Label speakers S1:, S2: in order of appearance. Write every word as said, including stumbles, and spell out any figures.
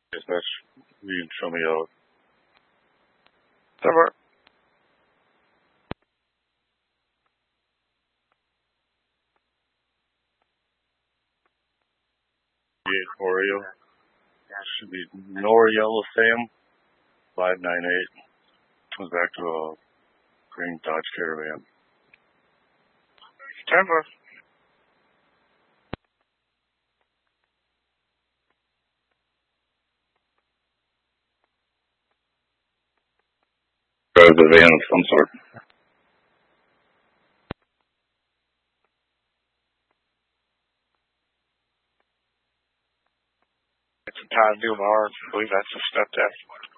S1: Dispatch, you can show me out.
S2: Never.
S1: eight for you. Should be Nor Yellow Sam, five nine eight. Comes back to a green Dodge Caravan.
S2: Denver.
S1: Drives a van of some sort.
S2: It's a Todd Newmar. I believe that's a step there.